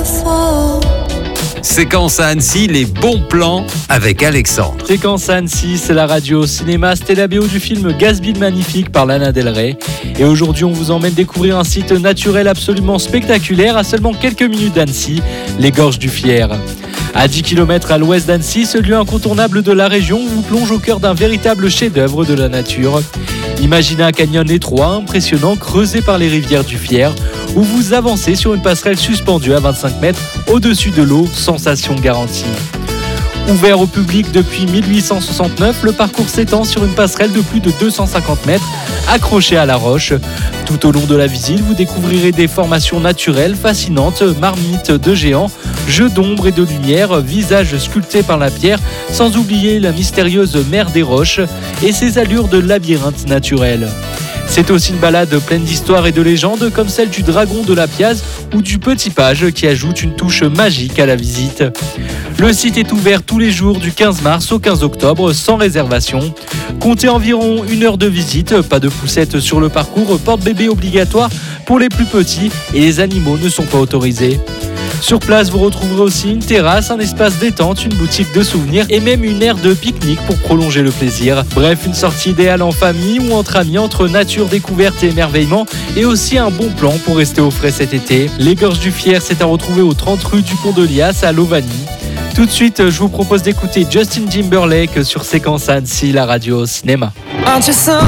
Séquence à Annecy, les bons plans avec Alexandre. Séquence à Annecy, c'est la radio au cinéma. C'était la BO du film Gatsby le Magnifique par Lana Del Rey. Et aujourd'hui, on vous emmène découvrir un site naturel absolument spectaculaire à seulement quelques minutes d'Annecy, les Gorges du Fier. À 10 km à l'ouest d'Annecy, ce lieu incontournable de la région vous plonge au cœur d'un véritable chef-d'œuvre de la nature. Imaginez un canyon étroit, impressionnant, creusé par les rivières du Fier, où vous avancez sur une passerelle suspendue à 25 mètres au-dessus de l'eau, sensation garantie. Ouvert au public depuis 1869, le parcours s'étend sur une passerelle de plus de 250 mètres, accrochée à la roche. Tout au long de la visite, vous découvrirez des formations naturelles fascinantes, marmites de géants, jeux d'ombre et de lumière, visages sculptés par la pierre, sans oublier la mystérieuse mer des roches et ses allures de labyrinthe naturel. C'est aussi une balade pleine d'histoires et de légendes comme celle du dragon de la Piaz ou du petit page qui ajoute une touche magique à la visite. Le site est ouvert tous les jours du 15 mars au 15 octobre sans réservation. Comptez environ 1 heure de visite, pas de poussette sur le parcours, porte-bébé obligatoire pour les plus petits et les animaux ne sont pas autorisés. Sur place, vous retrouverez aussi une terrasse, un espace détente, une boutique de souvenirs et même une aire de pique-nique pour prolonger le plaisir. Bref, une sortie idéale en famille ou entre amis, entre nature, découverte et émerveillement, et aussi un bon plan pour rester au frais cet été. Les Gorges du Fier, c'est à retrouver au 30 rue du Pont de Lias à Lovani. Tout de suite, je vous propose d'écouter Justin Timberlake sur Séquence à Annecy, la radio au cinéma.